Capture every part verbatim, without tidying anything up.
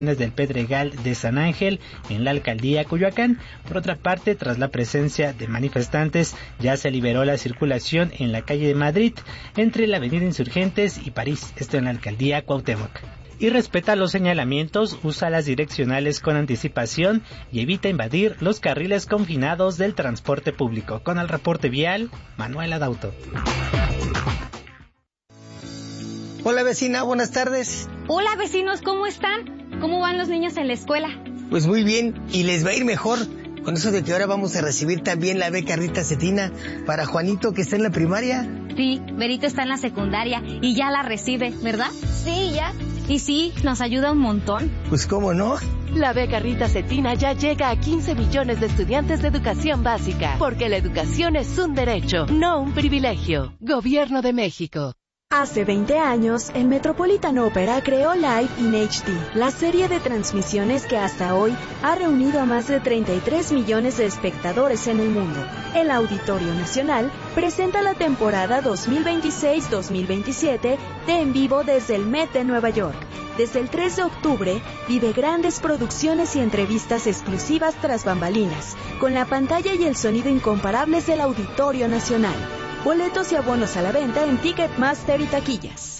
del Pedregal de San Ángel en la alcaldía Coyoacán. Por otra parte, tras la presencia de manifestantes, ya se liberó la circulación en la calle de Madrid entre la avenida Insurgentes y París, esto en la alcaldía Cuauhtémoc. Y respeta los señalamientos, usa las direccionales con anticipación y evita invadir los carriles confinados del transporte público. Con el reporte vial, Manuel Adauto. Hola vecina, buenas tardes. Hola vecinos, ¿cómo están? ¿Cómo van los niños en la escuela? Pues muy bien, y les va a ir mejor con eso de que ahora vamos a recibir también la beca Rita Cetina para Juanito, que está en la primaria. Sí, Berito está en la secundaria y ya la recibe, ¿verdad? Sí, ya. Y sí, nos ayuda un montón. Pues cómo no. La beca Rita Cetina ya llega a quince millones de estudiantes de educación básica, porque la educación es un derecho, no un privilegio. Gobierno de México. Hace veinte años, el Metropolitan Opera creó Live in H D, la serie de transmisiones que hasta hoy ha reunido a más de treinta y tres millones de espectadores en el mundo. El Auditorio Nacional presenta la temporada dos mil veintiséis dos mil veintisiete de En Vivo desde el Met de Nueva York. Desde el tres de octubre, vive grandes producciones y entrevistas exclusivas tras bambalinas, con la pantalla y el sonido incomparables del Auditorio Nacional. Boletos y abonos a la venta en Ticketmaster y taquillas.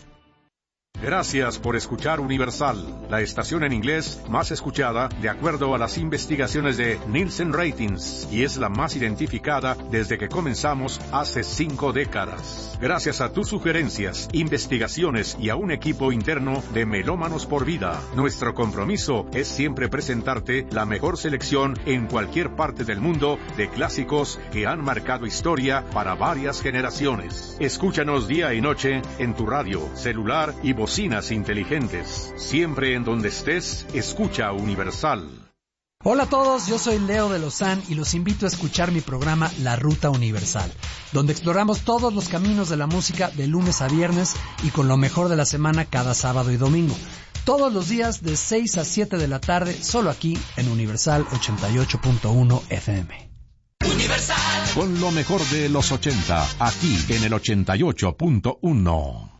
Gracias por escuchar Universal, la estación en inglés más escuchada de acuerdo a las investigaciones de Nielsen Ratings, y es la más identificada desde que comenzamos hace cinco décadas. Gracias a tus sugerencias, investigaciones y a un equipo interno de Melómanos por Vida, nuestro compromiso es siempre presentarte la mejor selección en cualquier parte del mundo de clásicos que han marcado historia para varias generaciones. Escúchanos día y noche en tu radio, celular y bocina inteligentes. Siempre en donde estés, escucha Universal. Hola a todos, yo soy Leo de Lozán y los invito a escuchar mi programa La Ruta Universal, donde exploramos todos los caminos de la música de lunes a viernes y con lo mejor de la semana cada sábado y domingo. Todos los días de seis a siete de la tarde, solo aquí en Universal ochenta y ocho punto uno F M. Universal. Con lo mejor de los ochenta, aquí en el ochenta y ocho punto uno.